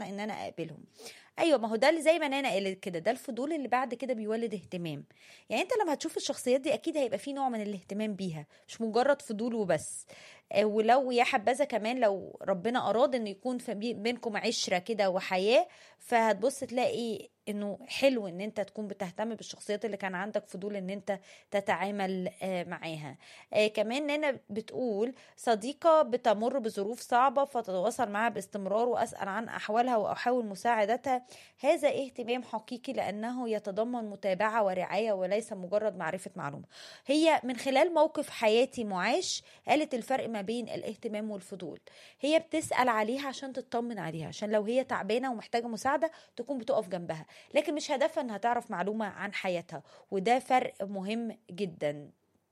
ان انا اقابلهم. ايوه، ما هو ده اللي زي ما انا قلت كده، ده الفضول اللي بعد كده بيولد اهتمام. يعني انت لما هتشوف الشخصيات دي اكيد هيبقى في نوع من الاهتمام بيها، مش مجرد فضول وبس. ولو يا حبذا كمان لو ربنا اراد ان يكون في بينكم عشرة كده وحياة، فهتبص تلاقي انه حلو ان انت تكون بتهتم بالشخصيات اللي كان عندك فضول ان انت تتعامل معاها. كمان هنا بتقول صديقة بتمر بظروف صعبة فتتواصل معها باستمرار وأسأل عن أحوالها وأحاول مساعدتها، هذا اهتمام حقيقي لأنه يتضمن متابعة ورعاية وليس مجرد معرفة معلومة. هي من خلال موقف حياتي معاش قالت الفرق ما بين الاهتمام والفضول. هي بتسأل عليها عشان تطمن عليها، عشان لو هي تعبانة ومحتاجة مساعدة تكون بتقف جنبها، لكن مش هدفها انها تعرف معلومة عن حياتها، وده فرق مهم جدا.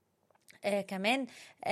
كمان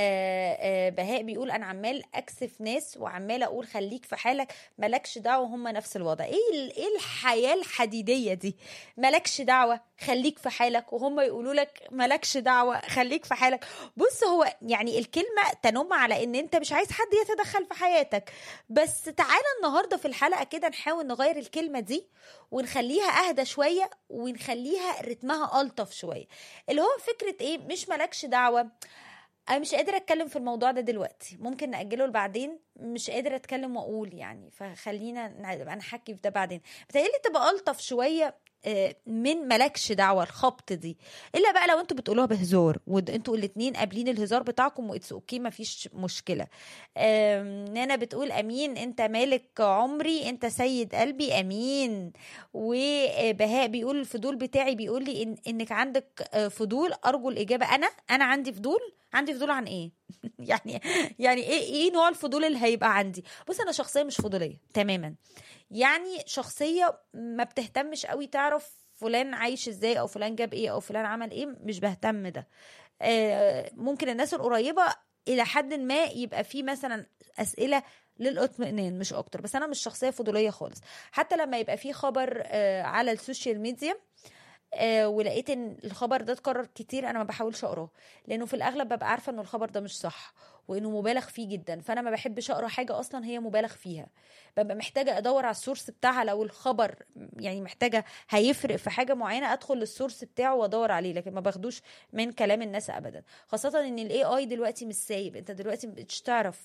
بهاء بيقول انا عمال اكسف ناس وعمال اقول خليك في حالك مالكش دعوه، هم نفس الوضع. ايه الحياه الحديديه دي؟ مالكش دعوه خليك في حالك، وهم يقولوا لك مالكش دعوه خليك في حالك. بص، هو يعني الكلمه تنم على ان انت مش عايز حد يتدخل في حياتك، بس تعالى النهارده في الحلقه كده نحاول نغير الكلمه دي ونخليها اهدى شويه ونخليها رتمها الطف شويه. اللي هو فكره ايه؟ مش مالكش دعوه، انا مش قادره اتكلم في الموضوع ده دلوقتي، ممكن ناجله لبعدين، مش قادره اتكلم واقول يعني، فخلينا نبقى نحكي في ده بعدين. بتهيألي تبقى الطف شويه من مالكش دعوه الخبط دي. الا بقى لو انتوا بتقولوها بهزار وانتوا الاتنين قابلين الهزار بتاعكم واتس اوكي، مفيش مشكله. نانا بتقول امين، انت مالك عمري، انت سيد قلبي، امين. وبهاء بيقول الفضول بتاعي بيقول لي انك عندك فضول، ارجو الاجابه. انا عندي فضول. عندي فضول عن ايه؟ يعني ايه نوع الفضول اللي هيبقى عندي؟ بص، انا شخصيه مش فضوليه تماما، يعني شخصيه ما بتهتمش قوي تعرف فلان عايش ازاي او فلان جاب ايه او فلان عمل ايه، مش بهتم ده. ممكن الناس القريبه الى حد ما يبقى في مثلا اسئله للاطمئنان مش اكتر، بس انا مش شخصيه فضوليه خالص. حتى لما يبقى في خبر على السوشيال ميديا ولقيت ان الخبر ده اتكرر كتير، انا ما بحاولش اقراه، لانه في الاغلب ببقى عارفه انه الخبر ده مش صح وانه مبالغ فيه جدا، فانا ما بحبش اقرا حاجه اصلا هي مبالغ فيها. ببقى محتاجه ادور على السورس بتاعها، لو الخبر يعني محتاجه هيفرق في حاجه معينه ادخل للسورس بتاعه وادور عليه، لكن ما باخدوش من كلام الناس ابدا. خاصه ان الاي اي دلوقتي مش سايب، انت دلوقتي مش تعرف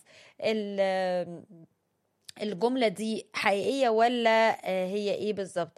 الجملة دي حقيقية ولا هي ايه بالظبط.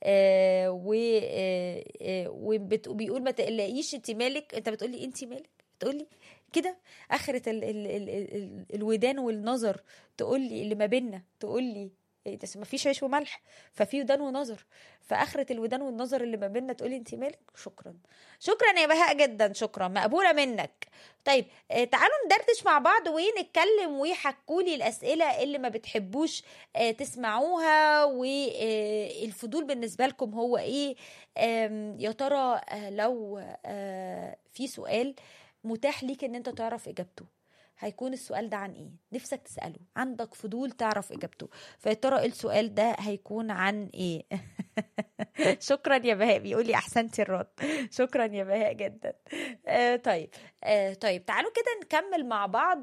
وبيقول ما تقلقيش انت مالك، انت بتقولي انت مالك، بتقولي كده اخرة الودان والنظر، تقولي اللي ما بيننا، تقولي بس ما فيش عيش وملح، ففي ودان ونظر، فاخرة الودان والنظر اللي ما بيننا تقولي انت مالك. شكرا، شكرا يا بهاء جدا، شكرا، مقبولة منك. طيب تعالوا ندردش مع بعض ونتكلم ويحكولي الأسئلة اللي ما بتحبوش تسمعوها، والفضول بالنسبة لكم هو ايه. يا ترى لو في سؤال متاح ليك ان انت تعرف اجابته، هيكون السؤال ده عن ايه؟ نفسك تسأله، عندك فضول تعرف اجابته، فيا ترى السؤال ده هيكون عن ايه؟ شكرا يا بهاء، بيقولي احسنتي الرد. شكرا يا بهاء جدا. طيب طيب تعالوا كده نكمل مع بعض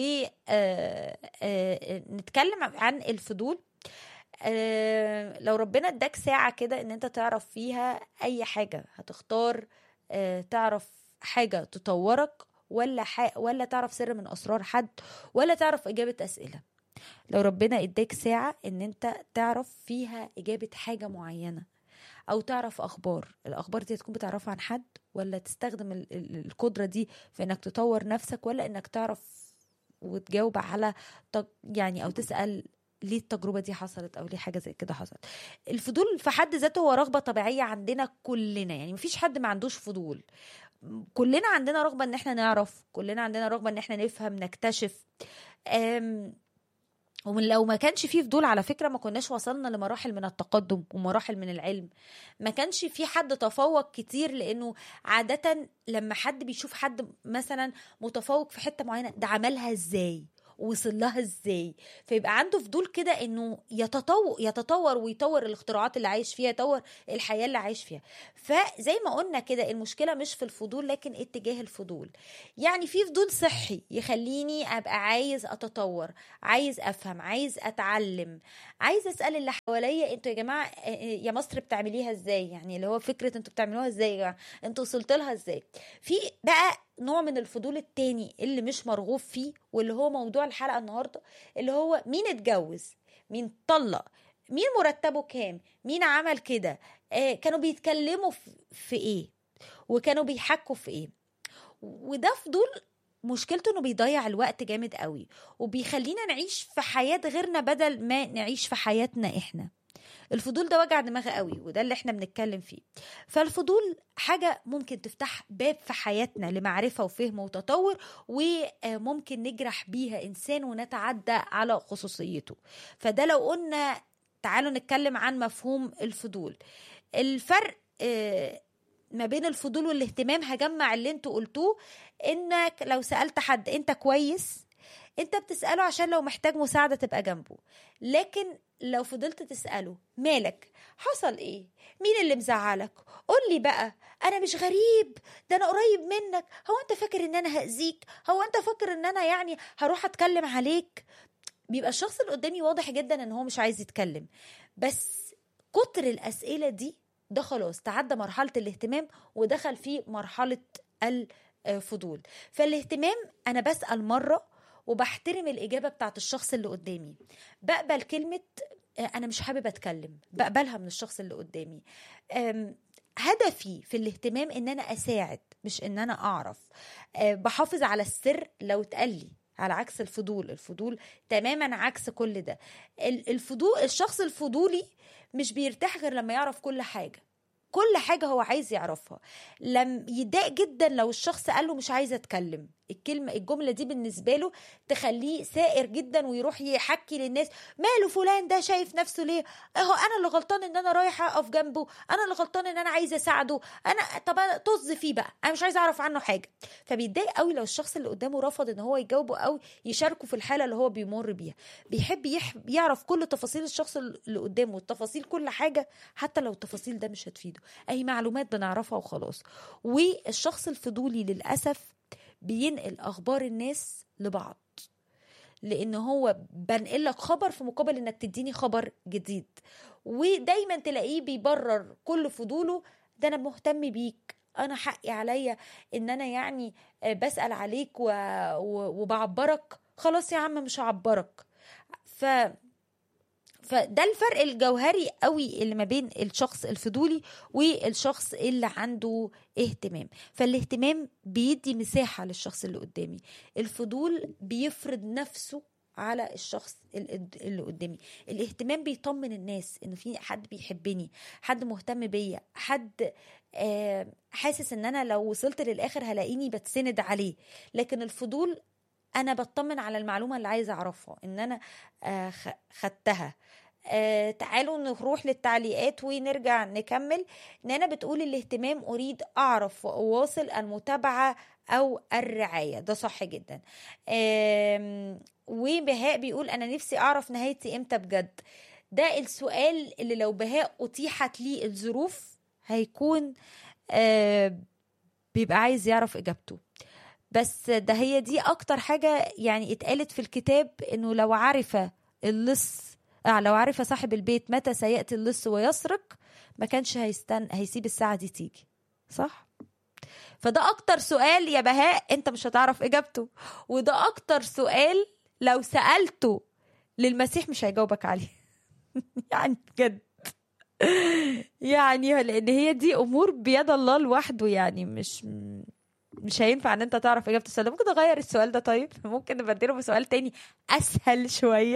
ونتكلم عن الفضول. لو ربنا اداك ساعة كده ان انت تعرف فيها اي حاجة، هتختار تعرف حاجة تطورك ولا تعرف سر من اسرار حد، ولا تعرف اجابة اسئلة؟ لو ربنا اداك ساعة ان انت تعرف فيها اجابة حاجة معينة، او تعرف الاخبار دي تكون بتعرفها عن حد، ولا تستخدم القدرة دي في انك تطور نفسك، ولا انك تعرف وتجاوب على يعني او تسأل ليه التجربة دي حصلت او ليه حاجة زي كده حصلت. الفضول في حد ذاته هو رغبة طبيعية عندنا كلنا، يعني مفيش حد ما عندوش فضول، كلنا عندنا رغبة ان احنا نعرف، كلنا عندنا رغبة ان احنا نفهم نكتشف. ومن لو ما كانش فيه فضول على فكرة ما كناش وصلنا لمراحل من التقدم ومراحل من العلم، ما كانش في حد تفوق كتير، لأنه عادة لما حد بيشوف حد مثلا متفوق في حتة معينة، ده عملها ازاي وصل لها ازاي. فيبقى عنده فضول كده انه يتطور ويطور الاختراعات اللي عايش فيها، يطور الحياة اللي عايش فيها. فزي ما قلنا كده المشكلة مش في الفضول لكن اتجاه الفضول. يعني في فضول صحي يخليني ابقى عايز اتطور، عايز افهم، عايز اتعلم، عايز اسال اللي حواليا انتوا يا جماعه يا مصر بتعمليها ازاي، يعني اللي هو فكره انتوا بتعملوها ازاي يا جماعه، انتوا وصلت لها ازاي. في بقى نوع من الفضول التاني اللي مش مرغوب فيه، واللي هو موضوع الحلقه النهارده، اللي هو مين اتجوز، مين طلق، مين مرتبه كام، مين عمل كده، كانوا بيتكلموا في ايه، وكانوا بيحكوا في ايه. وده فضول مشكلته انه بيضيع الوقت جامد قوي، وبيخلينا نعيش في حياة غيرنا بدل ما نعيش في حياتنا احنا. الفضول ده وجع دماغ قوي، وده اللي احنا بنتكلم فيه. فالفضول حاجة ممكن تفتح باب في حياتنا لمعرفة وفهم وتطور، وممكن نجرح بيها إنسان ونتعدى على خصوصيته. فده لو قلنا تعالوا نتكلم عن مفهوم الفضول. الفرق ما بين الفضول والاهتمام، هجمع اللي انتوا قلتوه. انك لو سألت حد انت كويس، انت بتسأله عشان لو محتاج مساعدة تبقى جنبه. لكن لو فضلت تسأله مالك، حصل ايه، مين اللي مزعلك، قول لي بقى، انا مش غريب، ده انا قريب منك، هو انت فاكر ان انا هأذيك، هو انت فاكر ان انا يعني هروح اتكلم عليك. بيبقى الشخص اللي قدامي واضح جدا ان هو مش عايز يتكلم، بس كتر الأسئلة دي ده خلاص تعدى مرحلة الاهتمام ودخل في مرحلة الفضول. فالاهتمام أنا بسأل مرة وبحترم الإجابة بتاعت الشخص اللي قدامي، بقبل كلمة أنا مش حابب أتكلم، بقبلها من الشخص اللي قدامي. هدفي في الاهتمام إن أنا أساعد مش إن أنا أعرف. بحافظ على السر لو اتقالي، على عكس الفضول تماما عكس كل ده. الفضول، الشخص الفضولي مش بيرتاح غير لما يعرف كل حاجة هو عايز يعرفها. لم يضايق جدا لو الشخص قال له مش عايز اتكلم، الجملة دي بالنسبة له تخليه سائر جدا ويروح يحكي للناس ماله فلان ده شايف نفسه ليه، اهو انا اللي غلطان ان انا رايحة اقف جنبه، انا اللي غلطان ان انا عايزة اساعده، انا طب طز فيه بقى، انا مش عايزة اعرف عنه حاجة. فبيتضايق قوي لو الشخص اللي قدامه رفض ان هو يجاوبه او يشاركه في الحالة اللي هو بيمر بيها. بيحب يعرف كل تفاصيل الشخص اللي قدامه، والتفاصيل كل حاجة حتى لو التفاصيل ده مش هتفيده، اي معلومات بنعرفها وخلاص. والشخص الفضولي للأسف بينقل اخبار الناس لبعض، لان هو بنقل لك خبر في مقابل انك تديني خبر جديد. ودايما تلاقيه بيبرر كل فضوله، ده انا مهتم بيك، انا حقي عليا ان انا يعني بسأل عليك وبعبرك، خلاص يا عم مش هعبرك. فده الفرق الجوهري قوي اللي ما بين الشخص الفضولي والشخص اللي عنده اهتمام. فالاهتمام بيدي مساحة للشخص اللي قدامي، الفضول بيفرض نفسه على الشخص اللي قدامي. الاهتمام بيطمن الناس انه في حد بيحبني، حد مهتم بيا، حد حاسس ان انا لو وصلت للاخر هلاقيني بتسند عليه. لكن الفضول انا بطمن على المعلومة اللي عايزة اعرفها، ان انا خدتها. تعالوا نروح للتعليقات ونرجع نكمل. نانا بتقول الاهتمام أريد أعرف وأواصل المتابعة أو الرعاية، ده صح جدا. وبهاء بيقول أنا نفسي أعرف نهايتي إمتى بجد. ده السؤال اللي لو بهاء أتيحت لي الظروف هيكون بيبقى عايز يعرف إجابته. بس ده هي دي أكتر حاجة يعني اتقالت في الكتاب، إنه لو عرف اللص لو عرف صاحب البيت متى سيأتي اللص ويسرق ما كانش هيسيب الساعة دي تيجي، صح؟ فده أكتر سؤال يا بهاء أنت مش هتعرف إجابته، وده أكتر سؤال لو سألته للمسيح مش هيجاوبك عليه. يعني بجد يعني لأن هي دي أمور بيد الله لوحده، يعني مش هينفع ان انت تعرف اجابه السؤال ده. ممكن اغير السؤال ده، طيب ممكن نبدله بسؤال تاني اسهل شويه.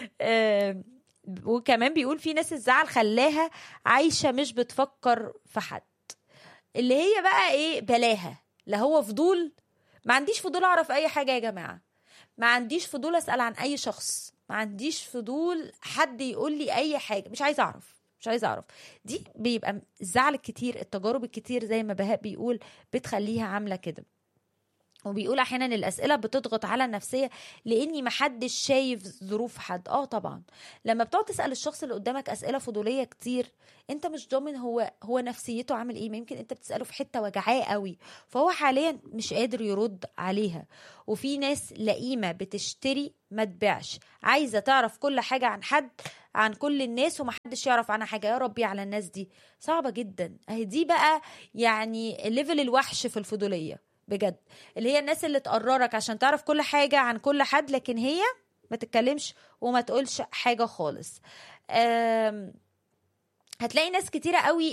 وكمان بيقول في ناس الزعل خلاها عايشه مش بتفكر في حد، اللي هي بقى ايه بلاها. لا هو فضول، ما عنديش فضول اعرف اي حاجه يا جماعه، ما عنديش فضول اسال عن اي شخص، ما عنديش فضول حد يقول لي اي حاجه، مش عايز اعرف. دي بيبقى الزعل الكتير، التجارب الكتير زي ما بهاء بيقول بتخليها عامله كده. وبيقول احيانا الاسئله بتضغط على النفسيه لاني محدش شايف ظروف حد. طبعا لما بتقعد تسال الشخص اللي قدامك اسئله فضوليه كتير، انت مش ضامن هو نفسيته عامل ايه. ما يمكن انت بتساله في حته وجعاه قوي، فهو حاليا مش قادر يرد عليها. وفي ناس لئيمه بتشتري ما تبيعش، عايزه تعرف كل حاجه عن حد، عن كل الناس، ومحدش يعرف عنها حاجه. يا ربي على الناس دي، صعبه جدا. اهي دي بقى يعني ليفل الوحش في الفضوليه بجد، اللي هي الناس اللي تقررك عشان تعرف كل حاجة عن كل حد، لكن هي ما تتكلمش وما تقولش حاجة خالص. هتلاقي ناس كتيرة قوي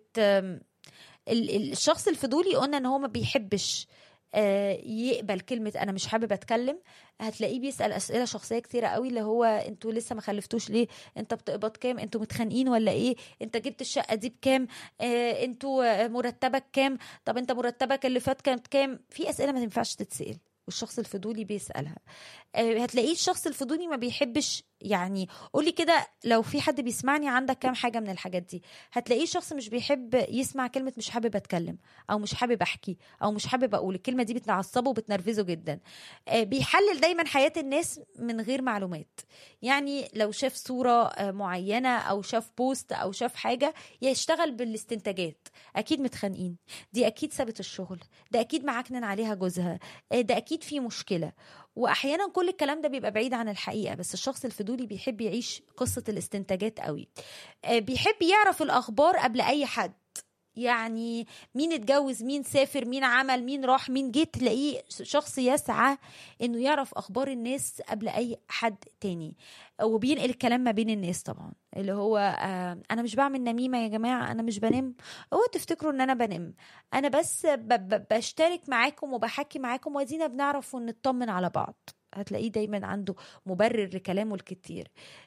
الشخص الفضولي قلنا ان هو ما بيحبش يقبل كلمة أنا مش حابب أتكلم. هتلاقيه بيسأل أسئلة شخصية كتيرة قوي، اللي هو أنتوا لسه ما خلفتوش ليه؟ أنت بتقبض كام؟ أنتوا متخانقين ولا إيه؟ أنت جبت الشقة دي بكام؟ أنتوا مرتبك كام؟ طب أنت مرتبك اللي فات كانت كام؟ في أسئلة ما تنفعش تتسأل والشخص الفضولي بيسألها. هتلاقيه الشخص الفضولي ما بيحبش، يعني قولي كده لو في حد بيسمعني عندك كام حاجة من الحاجات دي. هتلاقيه شخص مش بيحب يسمع كلمة مش حابب أتكلم، أو مش حابب أحكي، أو مش حابب أقول. الكلمة دي بتعصبه وبتنرفزه جدا. بيحلل دايما حياة الناس من غير معلومات. يعني لو شاف صورة معينة، أو شاف بوست، أو شاف حاجة، يشتغل بالاستنتاجات. أكيد متخانقين، دي أكيد سابت الشغل، ده أكيد معكنن عليها جوزها، ده أكيد في مشكلة. واحيانا كل الكلام ده بيبقى بعيد عن الحقيقه، بس الشخص الفضولي بيحب يعيش قصه الاستنتاجات قوي. بيحب يعرف الاخبار قبل اي حد. يعني مين اتجوز، مين سافر، مين عمل، مين راح، مين جيت. تلاقيه شخص يسعى انه يعرف اخبار الناس قبل اي حد تاني، وبينقل الكلام ما بين الناس. طبعا اللي هو انا مش بعمل نميمه يا جماعه، انا مش بنم. هو تفتكروا ان انا بنم؟ انا بس بشترك معاكم وبحكي معاكم، وادينا بنعرف ونطمن على بعض. هتلاقيه دايما عنده مبرر لكلامه الكتير.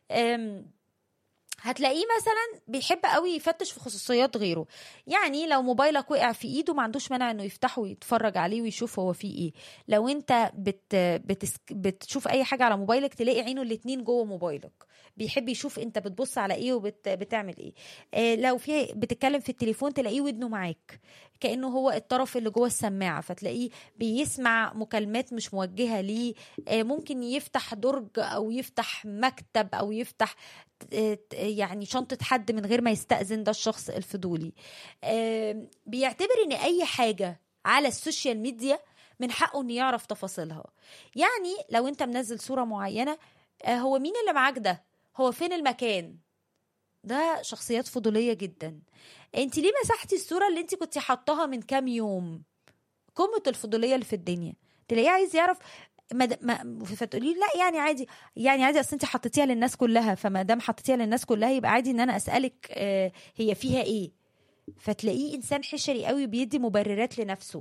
هتلاقيه مثلا بيحب قوي يفتش في خصوصيات غيره. يعني لو موبايلك وقع في ايده، ما عندوش مانع انه يفتحه ويتفرج عليه ويشوف هو فيه ايه. لو انت بتشوف اي حاجة على موبايلك، تلاقي عينه الاتنين جوه موبايلك، بيحب يشوف انت بتبص على ايه وبتعمل ايه. لو في بتتكلم في التليفون، تلاقيه ودنه معاك كأنه هو الطرف اللي جوه السماعة، فتلاقيه بيسمع مكالمات مش موجهة ليه. ممكن يفتح درج، او يفتح مكتب، او يفتح يعني شنطة حد من غير ما يستأذن. ده الشخص الفضولي. بيعتبر ان اي حاجة على السوشيال ميديا من حقه انه يعرف تفاصيلها. يعني لو انت منزل صورة معينة، هو مين اللي معاك ده؟ هو فين المكان ده؟ شخصيات فضولية جدا. انت ليه مسحتي الصورة اللي انت كنت حطاها من كام يوم؟ قمة الفضولية اللي في الدنيا. تلاقيه عايز يعرف فتقولي لا يعني عادي، يعني عادي، اصل انت حطيتيها للناس كلها، فما دام حطيتيها للناس كلها يبقى عادي ان انا اسالك هي فيها ايه. فتلاقيه انسان حشري قوي، بيدي مبررات لنفسه.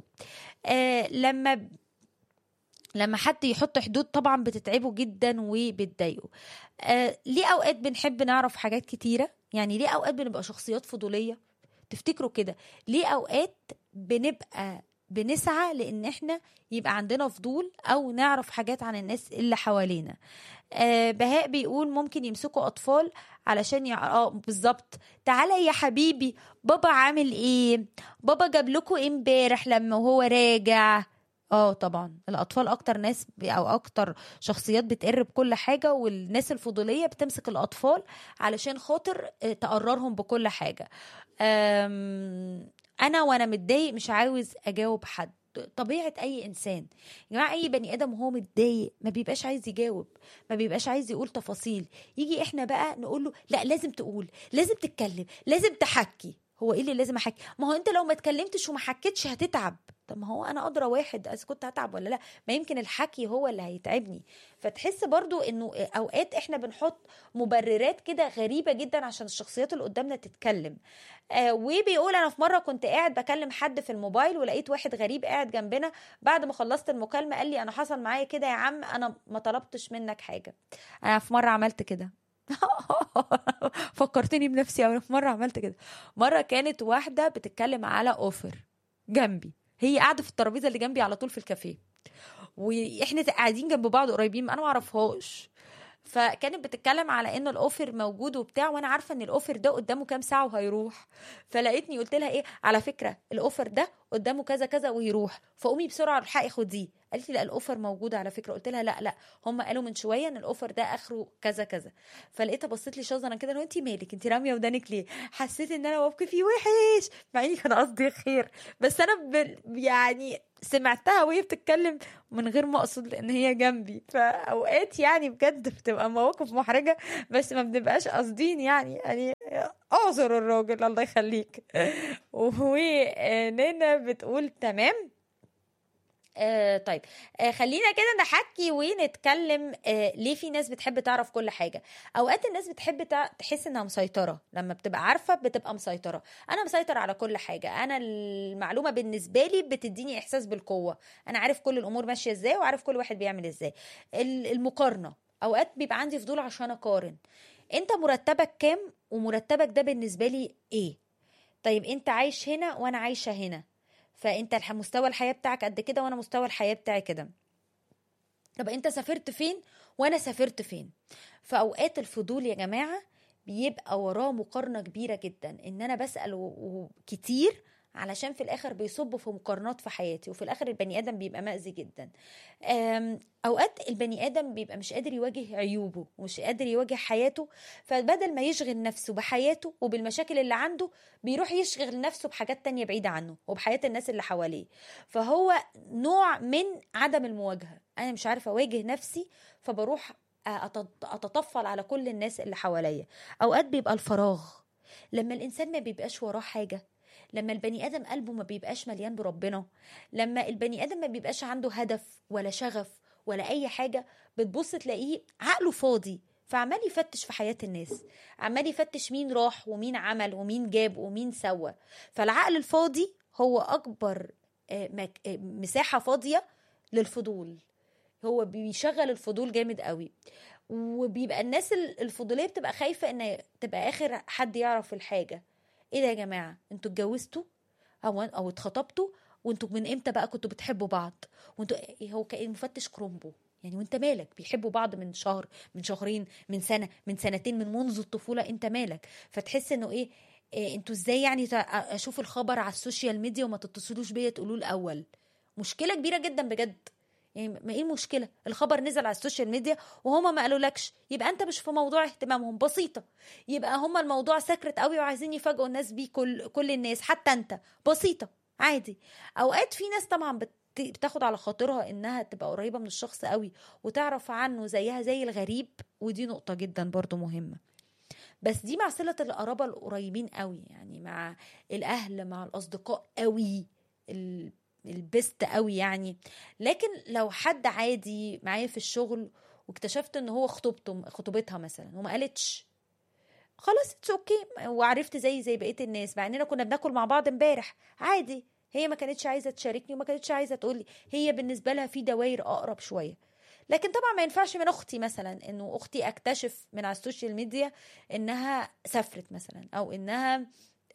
لما حد يحط حدود طبعا بتتعبه جدا وبتضايقه. ليه اوقات بنحب نعرف حاجات كتيره؟ يعني ليه اوقات بنبقى شخصيات فضوليه؟ تفتكروا كده ليه اوقات بنبقى بنسعى لان احنا يبقى عندنا فضول او نعرف حاجات عن الناس اللي حوالينا؟ بهاء بيقول ممكن يمسكوا اطفال علشان بالظبط. تعالى يا حبيبي، بابا عامل ايه؟ بابا جاب لكم ايه امبارح لما هو راجع؟ طبعا الاطفال اكتر ناس او اكتر شخصيات بتقر بكل حاجه، والناس الفضوليه بتمسك الاطفال علشان خاطر تقررهم بكل حاجه. انا وانا متضايق مش عاوز اجاوب حد. طبيعة أي إنسان يا جماعة، أي بني آدم وهو متضايق ما بيبقاش عايز يجاوب، ما بيبقاش عايز يقول تفاصيل. يجي إحنا بقى نقول له لا، لازم تقول، لازم تتكلم، لازم تحكي. هو إيه اللي لازم أحكي؟ ما هو أنت لو ما اتكلمتش وما حكيتش هتتعب. طب ما هو أنا أدرى واحد إذا كنت هتعب ولا لا. ما يمكن الحكي هو اللي هيتعبني. فتحس برضو إنه أوقات إحنا بنحط مبررات كده غريبة جدا عشان الشخصيات اللي قدامنا تتكلم. وبيقول انا في مره كنت قاعد بكلم حد في الموبايل، ولقيت واحد غريب قاعد جنبنا. بعد ما خلصت المكالمه قال لي انا حصل معايا كده يا عم، انا ما طلبتش منك حاجه. انا في مره عملت كده. فكرتني بنفسي، انا في مره عملت كده. مره كانت واحده بتتكلم على اوفر جنبي، هي قاعده في الترابيزه اللي جنبي على طول في الكافيه، واحنا قاعدين جنب بعض قريبين، انا ما اعرفهاش. فكانت بتتكلم على ان الاوفر موجود وبتاع، وانا عارفه ان الاوفر ده قدامه كام ساعه وهيروح. فلقيتني قلت لها ايه، على فكره الاوفر ده قدامه كذا كذا ويروح، فقومي بسرعه الحقي خديه. قالت لي لا الاوفر موجود على فكره. قلت لها لا لا، هم قالوا من شويه ان الاوفر ده اخره كذا كذا. فلقيتها بصيت لي شظرا كده، انت مالك، انت راميه ودانك ليه؟ حسيت ان انا موقفي وحش، مع اني كان قصدي خير، بس انا يعني سمعتها وهي بتتكلم من غير ما اقصد، لان هي جنبي. فاوقات يعني بجد بتبقى مواقف محرجه، بس ما بنبقاش قاصدين يعني اعذر الراجل الله يخليك. ونينا بتقول تمام. طيب، خلينا كده نحكي ونتكلم. ليه في ناس بتحب تعرف كل حاجة؟ أوقات الناس بتحب تحس إنها مسيطرة، لما بتبقى عارفة بتبقى مسيطرة. أنا مسيطر على كل حاجة، أنا المعلومة بالنسبة لي بتديني إحساس بالقوة، أنا عارف كل الأمور ماشية إزاي وعارف كل واحد بيعمل إزاي. المقارنة، أوقات بيبقى عندي فضول عشان أقارن. أنت مرتبك كام؟ ومرتبك ده بالنسبة لي إيه؟ طيب أنت عايش هنا وأنا عايشة هنا، فانت مستوى الحياة بتاعك قد كده وانا مستوى الحياة بتاعي كده. طب انت سافرت فين وانا سافرت فين؟ فاوقات الفضول يا جماعة بيبقى وراه مقارنة كبيرة جدا، ان انا بسأل كتير علشان في الاخر بيصب في مقارنات في حياتي، وفي الاخر البني ادم بيبقى مأذي جدا. اوقات البني ادم بيبقى مش قادر يواجه عيوبه ومش قادر يواجه حياته، فبدل ما يشغل نفسه بحياته وبالمشاكل اللي عنده، بيروح يشغل نفسه بحاجات تانية بعيدة عنه وبحياة الناس اللي حواليه. فهو نوع من عدم المواجهة، انا مش عارفة اواجه نفسي، فبروح اتطفل على كل الناس اللي حواليا. اوقات بيبقى الفراغ، لما الانسان ما بيبقاش وراه حاجة، لما البني ادم قلبه ما بيبقاش مليان بربنا، لما البني ادم ما بيبقاش عنده هدف ولا شغف ولا اي حاجة، بتبص تلاقيه عقله فاضي، فعمال يفتش في حياة الناس، عمال يفتش مين راح ومين عمل ومين جاب ومين سوى. فالعقل الفاضي هو اكبر مساحة فاضية للفضول، هو بيشغل الفضول جامد قوي. وبيبقى الناس الفضولية بتبقى خايفة ان تبقى اخر حد يعرف الحاجة. ايه ده يا جماعة، انتوا اتجوزتوا او اتخطبتوا؟ وانتوا من امتى بقى كنتوا بتحبوا بعض؟ وانتوا هو كأن مفتش كرومبو يعني، وانت مالك؟ بيحبوا بعض من شهر، من شهرين، من سنة، من سنتين، من منذ الطفولة، انت مالك؟ فتحس انه إيه انتوا ازاي يعني اشوف الخبر على السوشيال ميديا وما تتصلوش بيا تقولوا الاول؟ مشكلة كبيرة جدا بجد. يعني ما ايه المشكله؟ الخبر نزل على السوشيال ميديا وهما ما قالولكش، يبقى انت مش في موضوع اهتمامهم، بسيطه. يبقى هما الموضوع سكرت قوي وعايزين يفاجئوا الناس بيه، كل الناس حتى انت، بسيطه عادي. اوقات في ناس طبعا بتاخد على خاطرها انها تبقى قريبه من الشخص قوي وتعرف عنه زيها زي الغريب، ودي نقطه جدا برضو مهمه. بس دي مع صله القرابه القريبين قوي، يعني مع الاهل مع الاصدقاء قوي، البست قوي يعني. لكن لو حد عادي معايا في الشغل واكتشفت ان هو خطوبتها مثلا وما قالتش، خلاص اتس اوكي، وعرفت زي بقيه الناس، مع اننا كنا بناكل مع بعض امبارح عادي، هي ما كانتش عايزه تشاركني وما كانتش عايزه تقولي، هي بالنسبه لها في دوائر اقرب شويه. لكن طبعا ما ينفعش من اختي مثلا، انه اختي اكتشف من على السوشيال ميديا انها سافرت مثلا، او انها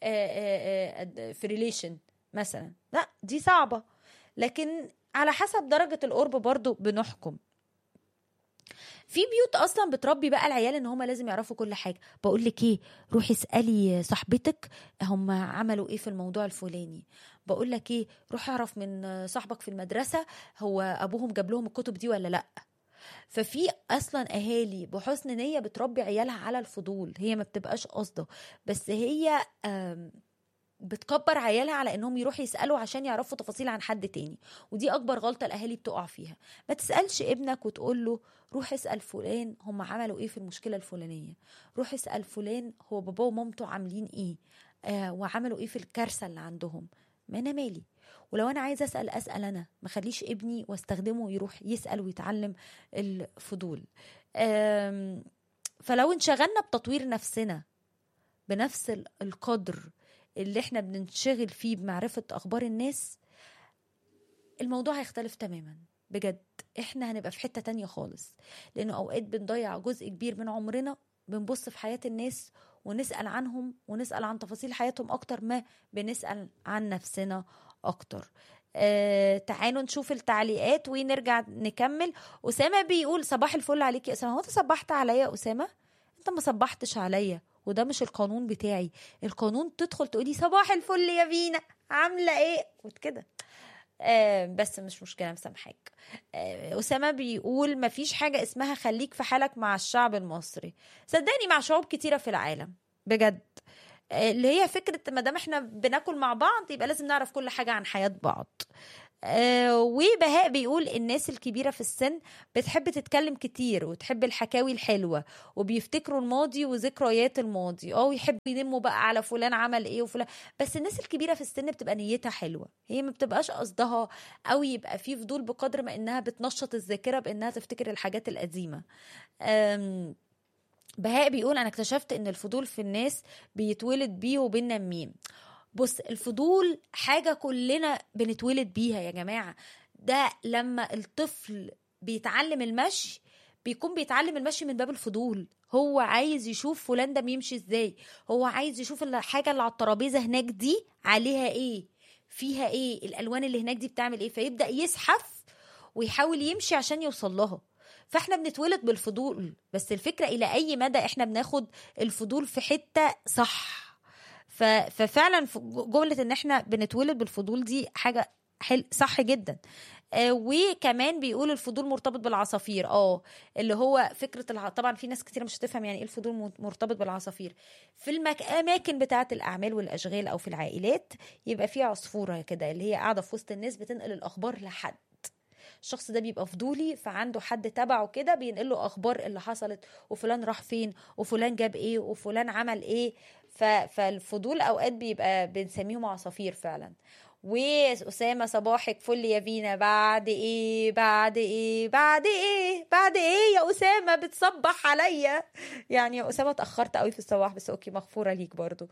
في ريليشن مثلا، لا دي صعبة. لكن على حسب درجة القرب برضو بنحكم. في بيوت اصلا بتربي بقى العيال ان هم لازم يعرفوا كل حاجه. بقول لك ايه، روحي اسالي صاحبتك هم عملوا ايه في الموضوع الفلاني. بقول لك ايه، روح اعرف من صاحبك في المدرسه هو ابوهم جاب لهم الكتب دي ولا لا. ففي اصلا اهالي بحسن نيه بتربي عيالها على الفضول، هي ما بتبقاش قصده، بس هي بتكبر عيالها على انهم يروحوا يسالوا عشان يعرفوا تفاصيل عن حد تاني. ودي اكبر غلطه الاهالي بتقع فيها. ما تسالش ابنك وتقول له روح اسال فلان هم عملوا ايه في المشكله الفلانيه، روح اسال فلان هو باباه ومامته عاملين ايه، وعملوا ايه في الكارثه اللي عندهم. ما انا مالي؟ ولو انا عايزه اسال انا، ما خليش ابني واستخدمه يروح يسال ويتعلم الفضول. فلو انشغلنا بتطوير نفسنا بنفس القدر اللي احنا بننشغل فيه بمعرفة أخبار الناس، الموضوع هيختلف تماما بجد. احنا هنبقى في حتة تانية خالص، لأنه أوقات بنضيع جزء كبير من عمرنا بنبص في حياة الناس ونسأل عنهم ونسأل عن تفاصيل حياتهم أكتر ما بنسأل عن نفسنا أكتر. تعالوا نشوف التعليقات ونرجع نكمل. أسامة بيقول صباح الفل عليك يا أسامة. هو انت صبحت عليا يا أسامة؟ انت ما صبحتش عليا، وده مش القانون بتاعي. القانون تدخل تقولي صباح الفل يا بينا عاملة ايه وكده. بس مش مشكلة، مسامحاك. أسامة بيقول مفيش حاجة اسمها خليك في حالك مع الشعب المصري. صدقني مع شعوب كتيرة في العالم بجد، اللي هي فكرة ما دام احنا بناكل مع بعض يبقى لازم نعرف كل حاجة عن حياة بعض. وبهاء بيقول الناس الكبيرة في السن بتحب تتكلم كتير وتحب الحكاوي الحلوة، وبيفتكروا الماضي وذكريات الماضي، ويحبوا ينموا بقى على فلان عمل ايه وفلان. بس الناس الكبيرة في السن بتبقى نيتها حلوة، هي ما بتبقاش قصدها او يبقى فيه فضول، بقدر ما انها بتنشط الذاكرة بانها تفتكر الحاجات القديمة. بهاء بيقول انا اكتشفت ان الفضول في الناس بيتولد بيه وبننميه. بص، الفضول حاجة كلنا بنتولد بيها يا جماعة. ده لما الطفل بيتعلم المشي بيكون بيتعلم المشي من باب الفضول، هو عايز يشوف فلان ده بيمشي ازاي، هو عايز يشوف الحاجة اللي على الترابيزة هناك دي عليها ايه، فيها ايه، الالوان اللي هناك دي بتعمل ايه، فيبدأ يزحف ويحاول يمشي عشان يوصل لها. فاحنا بنتولد بالفضول، بس الفكرة الى اي مدى احنا بناخد الفضول في حتة صح. ففعلا جملة ان احنا بنتولد بالفضول دي حاجة صح جدا. وكمان بيقول الفضول مرتبط بالعصافير. اللي هو فكرة طبعا في ناس كتير مش هتفهم يعني ايه الفضول مرتبط بالعصافير. في الأماكن بتاعة الأعمال والأشغال أو في العائلات يبقى في عصفورة كده اللي هي قاعدة في وسط الناس بتنقل الأخبار لحد. الشخص ده بيبقى فضولي، فعنده حد تبعه كده بينقل له اخبار اللي حصلت، وفلان راح فين، وفلان جاب ايه، وفلان عمل ايه. فالفضول اوقات بيبقى بنسميهم عصافير فعلا. وأسامة صباحك فل يا فينا، بعد ايه بعد ايه بعد ايه بعد ايه يا أسامة بتصبح عليا؟ يعني يا أسامة اتأخرت قوي في الصباح، بس اوكي مغفورة ليك برضو.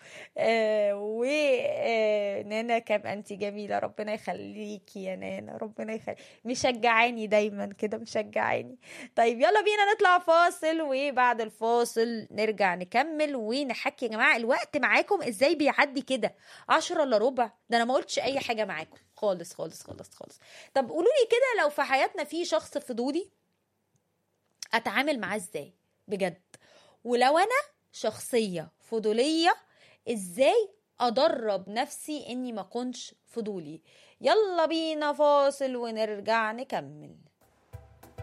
نانا كم انت جميلة، ربنا يخليكي يا نانا، ربنا يخليك، مشجعاني دايما كده مشجعاني. طيب يلا بينا نطلع فاصل، وبعد الفاصل نرجع نكمل ونحكي. يا جماعة الوقت معاكم ازاي بيعدي كده؟ 10 الا ربع، ده انا ما قلتش اي حاجة معاكم خالص خالص خالص خالص. طب قولوا لي كده، لو في حياتنا في شخص فضولي اتعامل معاه ازاي بجد؟ ولو انا شخصية فضولية ازاي ادرب نفسي اني ما كنش فضولي؟ يلا بينا فاصل ونرجع نكمل.